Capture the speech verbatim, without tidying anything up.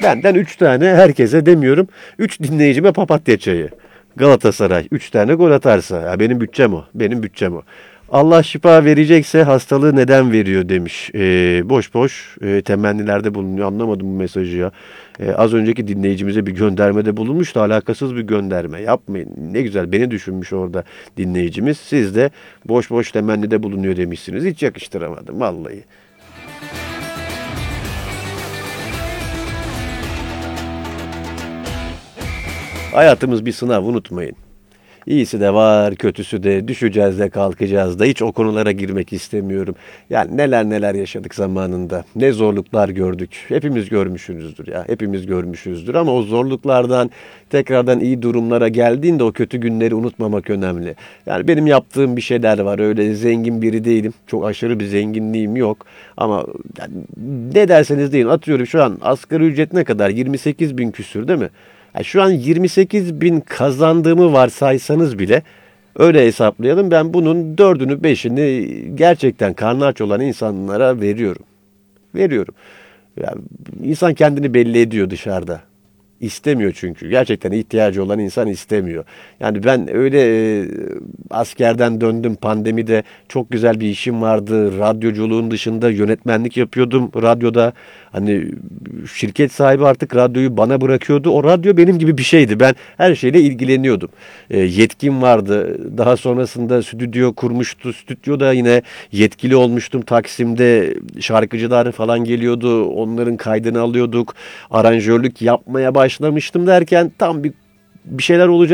Benden üç tane herkese demiyorum. Üç dinleyicime papatya çayı. Galatasaray üç tane gol atarsa. Ya benim bütçem o. Benim bütçem o. Allah şifa verecekse hastalığı neden veriyor demiş. Ee, boş boş e, temennilerde bulunuyor. Anlamadım bu mesajı ya. Ee, az önceki dinleyicimize bir göndermede bulunmuş da alakasız bir gönderme. Yapmayın. Ne güzel beni düşünmüş orada dinleyicimiz. Siz de boş boş temennide bulunuyor demişsiniz. Hiç yakıştıramadım vallahi. Hayatımız bir sınav, unutmayın. İyisi de var, kötüsü de, düşeceğiz de kalkacağız da hiç o konulara girmek istemiyorum. Yani neler neler yaşadık zamanında, ne zorluklar gördük. Hepimiz görmüşsünüzdür ya, hepimiz görmüşüzdür ama o zorluklardan tekrardan iyi durumlara geldiğinde o kötü günleri unutmamak önemli. Yani benim yaptığım bir şeyler var, öyle zengin biri değilim, çok aşırı bir zenginliğim yok. Ama yani ne derseniz deyin, atıyorum şu an asgari ücret ne kadar? yirmi sekiz bin küsür değil mi? Yani şu an yirmi sekiz bin kazandığımı varsaysanız bile öyle hesaplayalım. Ben bunun dördünü beşini gerçekten karnı aç olan insanlara veriyorum. Veriyorum. Yani insan kendini belli ediyor dışarıda. İstemiyor çünkü. Gerçekten ihtiyacı olan insan istemiyor. Yani ben öyle e, askerden döndüm pandemide. Çok güzel bir işim vardı. Radyoculuğun dışında yönetmenlik yapıyordum radyoda. Hani şirket sahibi artık radyoyu bana bırakıyordu. O radyo benim gibi bir şeydi. Ben her şeyle ilgileniyordum. E, yetkim vardı. Daha sonrasında stüdyo kurmuştu. Stüdyoda yine yetkili olmuştum. Taksim'de şarkıcılar falan geliyordu. Onların kaydını alıyorduk. Aranjörlük yapmaya başlamıştım derken tam bir bir şeyler olacak.